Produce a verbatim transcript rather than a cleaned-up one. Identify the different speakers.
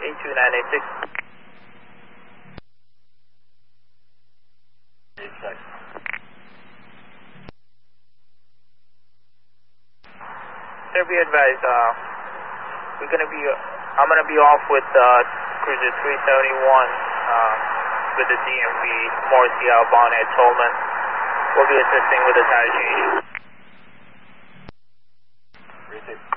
Speaker 1: eight two nine eight six.
Speaker 2: eight six.
Speaker 1: Sir, be advised, uh, we're gonna be, uh, I'm gonna be off with, uh, cruiser three seventy-one, uh, with the D M V, Morrissey outbound at Tolman. We'll be assisting with the tire change.
Speaker 2: three six.